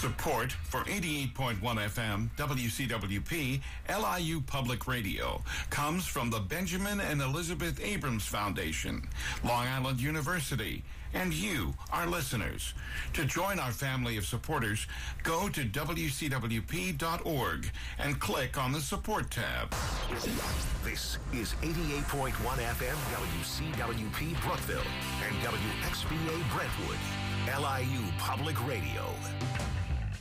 Support for 88.1 FM WCWP LIU Public Radio comes from the Benjamin and Elizabeth Abrams Foundation, Long Island University, and you, our listeners. To join our family of supporters, go to WCWP.org and click on the Support tab. This is 88.1 FM WCWP Brookville and WXBA Brentwood, LIU Public Radio.